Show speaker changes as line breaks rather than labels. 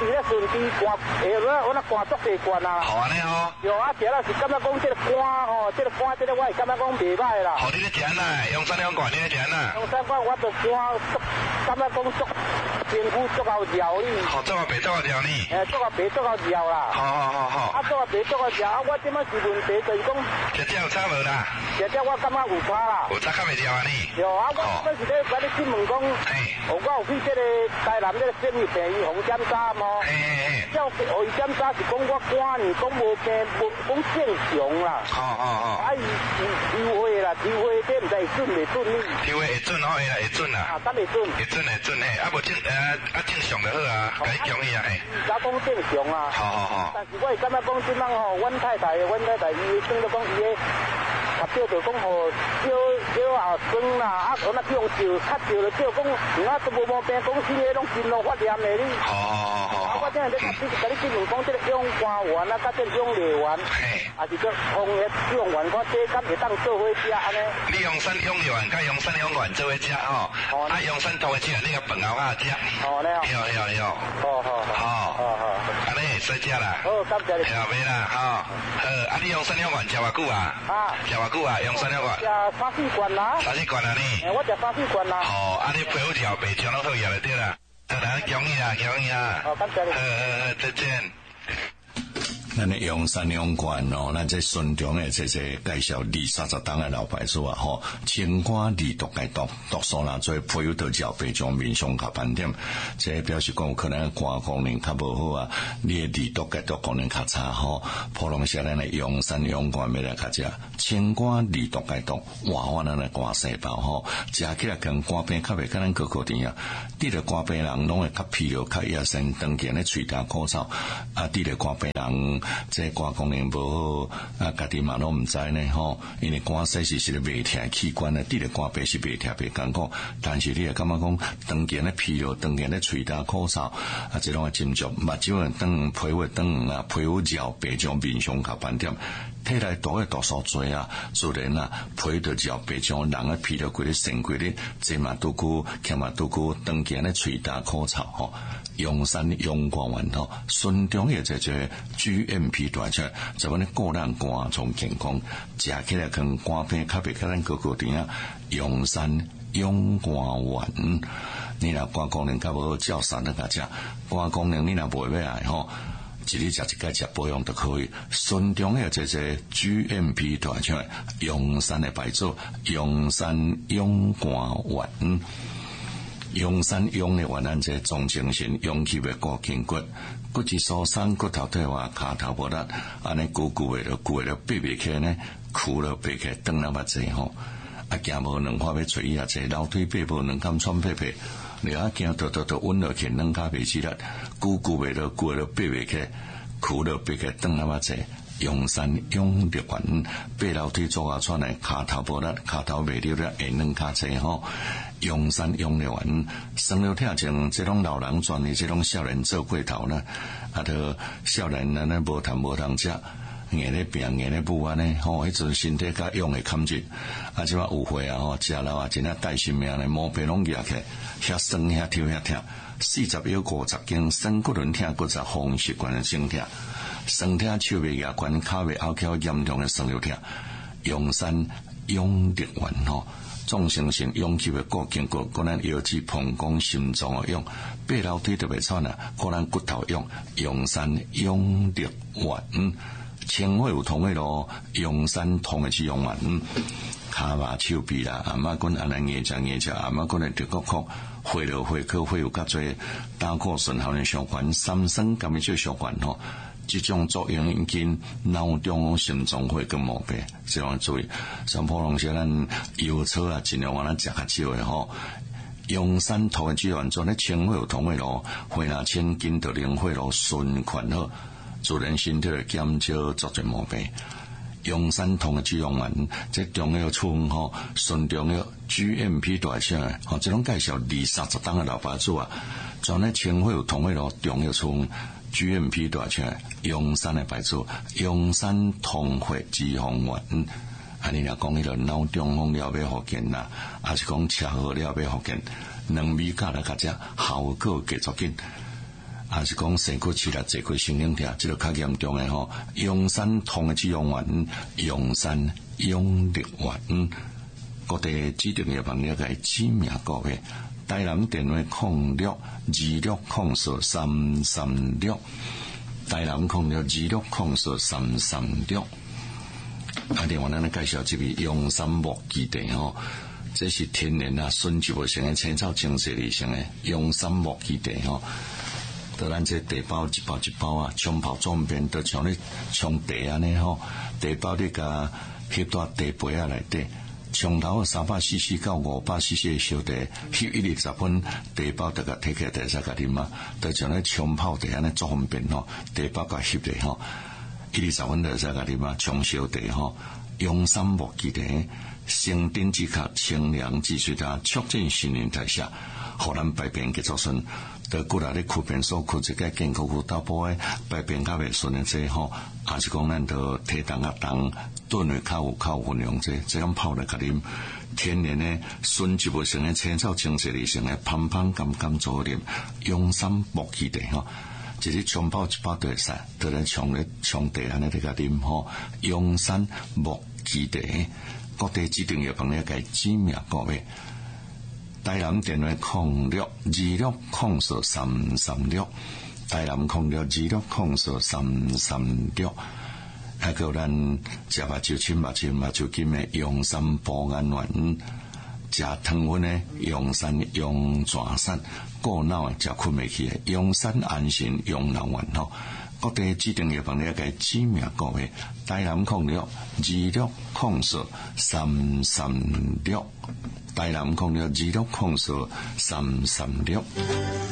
时咧顺地寒，我那寒足地寒啊。
好安尼哦。
有啊，食了是感觉讲这个肝吼，这个肝这个我是感觉讲袂歹啦。
好，你咧食哪？用山两罐，你咧食哪？
用山罐我就肝足，感觉讲足皮肤足够条理。
好，足够白，足够条理。
足够白，足够条啦。
好。
足够白，足够条。我即摆是问题就是讲，
食有差无啦？
食我感觉有差啦。
有差较袂掉啊你？
有啊，我是咧甲你询问讲，我有去这个台南这个生意便宜红尖沙么？叫红尖沙是讲我肝呢，讲无病，讲正常啦。抽血啦，抽血这唔知会准袂准呢？
抽血会准好诶啦，会准啦。
敢会准？
会准嘿，无正常就好啊，甲你讲伊啊嘿。
甲讲正常啊。
好。
但是我是感觉讲即摆吼，阮太太伊算到讲伊个。叫做讲吼，叫后生啦，我那用酒，较酒就叫讲，都无毛病，讲是迄种心脑发炎的哩。好。我今日甲你询问讲，这个氧肝丸啊，甲这个氧泪丸，还是叫红的氧丸，我这敢会当做伙食安尼？
你用山氧泪丸，甲用山氧丸做伙食吼，用山头的食，你个饭后啊食。你好。好。安尼会使食啦。
好，感谢你。
好，袂啦，好。你用山氧丸食偌久啊？食偌久啊？用山氧丸？
食3-4罐啦。
3-4罐啊你？
我食3-4罐啦。
你配好条白肠拢好药就对啦。好啦，恭喜啊。
好，感谢你。
再见。
咱的用山两罐咱这顺中的这介绍20-30档的老牌子啊清肝利毒解毒，毒素啦做配有得脚白肠面上较斑点，这表示讲可能肝功能较无好啊，你的利毒解毒功能较差普通些咱的用山两罐要来较食清肝利毒解毒，活化咱的肝细胞食起来跟肝病较袂甲咱可甜啊，得了肝病人拢会较疲劳较野生，当见咧喙焦口臭得了肝病人这肝功能无好家己嘛拢毋知呢因为肝细是个袂痛器官得了肝病是袂痛袂艰苦，但是你会感觉讲当见咧疲劳，当见咧喙焦口臭这种症状，目睭会长皮肤长皮肤焦白肠面上较斑点，体内毒的毒素多自然皮就焦白肠，人的疲劳过咧肾过咧坐嘛拄久徛嘛拄久，当见咧喙焦口臭用山用肝丸顺中也在这 GMP 大出，就阮咧个人肝从健康，食起来跟肝病较袂甲咱个甜用山用肝丸，你若肝功能较无好，照三甲食，肝功能你若袂要来一日食一盖食保养就可以。顺中也在这 GMP 大出用山的牌子，用山用肝丸。用山用的丸，咱这总精神用起袂固筋骨，骨质疏松，骨头退化，骹头无力，安尼久的爬袂起呢，苦了爬起，长那么济行无两块要垂啊，这老腿爬无两敢喘屁屁，你行都稳落去，两骹袂起力，久袂了，爬袂起，苦了爬起，长那么济。用山用力丸，爬楼梯做喘来，骹头无力，骹头袂溜了，下两骹济用山用力丸，生了疼像这种老人转的这种少年做过头呢，都少年咱无谈无通食，硬咧病硬咧补安尼迄阵身体甲用的堪住，即摆有血食了真正带性命咧，毛病拢压起，遐酸遐抽遐疼，40有50斤，身骨轮疼，骨质风湿管的生疼。酸痛手袂牙关，骹袂拗翘，严重的酸了痛，用山用力丸总精神用起的固筋骨，个咱腰子膀胱心脏的用，爬楼梯特别喘个咱骨头用山用力丸，清血有通的咯，用山通的是用丸，骹麻手臂啦，阿妈棍安尼硬食，阿妈棍的直骨壳，血了血可血有较侪，胆固醇含量上悬，三酸甘味上悬这种作用引起脑中心脏会更毛病，这样注意。像普通些咱油草尽量咱食较少的用山头的脂肪做咧清血有通的咯，血若清筋就灵血咯，循环好，自然身体会减少作侪毛病。用山通的脂肪丸，这中药处顺中药 GMP 大厂这种介绍20-30档的老牌子全咧清血有通的咯，中药处。GMP 大厂用山的牌子，用山通血脂肪丸，你若讲迄个脑中风了要复健啦，还是讲车祸了要复健，两味加来较食，效果加足紧。 也是讲身躯起来坐过心灵痛，这个较严重的吼。阳山通的止痒丸、阳山养力丸，各地指定药房了解知名个别。台南电话0626043336，台南0626043336。另外咱咧介绍这位阳山木基地吼，这是天然啊纯植物性的青草精细类型的阳山木基地吼。到咱这茶包一包一包啊，冲泡装便，都像咧冲茶安尼吼。茶包你甲翕到茶杯啊内底，冲头300cc 到500cc 的烧茶，翕120分，茶包就甲摕起来，就使甲啉啊。都像咧冲泡茶安尼做方便吼，茶包甲翕咧吼，120分就使甲啉啊，冲烧茶吼。阳山木基地，生丁止咳、清凉止水茶，促进新陈代谢，互咱排便结束顺。在骨力咧खु便所खु一个健康大补诶，排便较袂顺诶这吼，也是讲咱着体重较重，顿诶较有分量这样泡来甲啉，天然诶纯植物性诶青草精细类型诶香香甘甘做啉，阳山木基地吼，一日冲泡一包都会使，倒来冲茶安尼咧甲啉吼，阳山木基地，各地指定药房了解知名个别。台南电话0626043336，台南0626043336，还有咱食目睭、亲目睭、目睭金的阳山保安丸，食糖分的阳山阳泉散，过脑的食困袂去的阳山安神阳脑丸吼。各地指定药房了解知名个别，台南0626043336，台南0626043336。